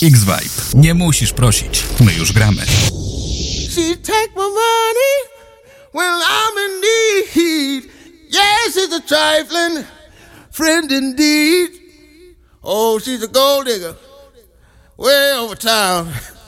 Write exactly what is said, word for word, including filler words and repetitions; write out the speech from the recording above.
X-Vibe. Nie musisz prosić. My już gramy. She take my money when I'm in need. Yes, she's a trifling friend indeed. Oh, she's a gold digger way over town.